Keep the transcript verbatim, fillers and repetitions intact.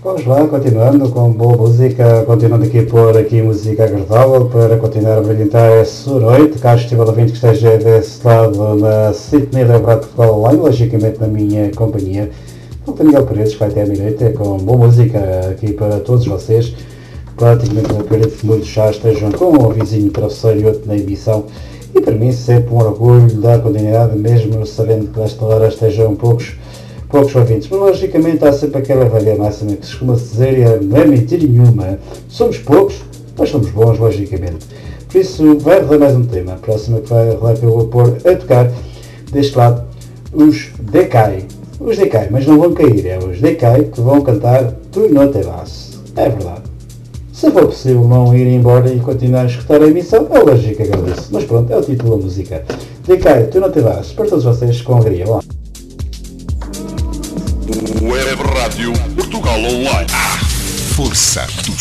Vamos lá, continuando com boa música, continuando aqui a pôr aqui música agradável para continuar a brilhantar essa noite. Caso estiver ouvinte que esteja desse lado na sintonia da Rádio Portugal Online, logicamente na minha companhia, o Daniel Paredes, que vai até a noite com boa música aqui para todos vocês. Praticamente eu acredito que muitos já estejam com um vizinho travesseiro e outro na emissão. E para mim sempre um orgulho dar continuidade, mesmo sabendo que nesta hora estejam poucos poucos ouvintes, mas logicamente há sempre aquela velha máxima que se costuma dizer, e não é mentira nenhuma, somos poucos, mas somos bons, logicamente. Por isso, vai rodar mais um tema. A próxima que vai rodar que eu vou pôr a tocar, deste lado, os Decay. Os Decay, mas não vão cair, é os Decay que vão cantar Tu Não Te Vas. É verdade. Se for possível não ir embora e continuar a escutar a emissão, é lógico que agradeço. Mas pronto, é o título da música. Decay, Tu Não Te Vas, para todos vocês com alegria. Lá. Web Rádio Portugal Online. Ah, força do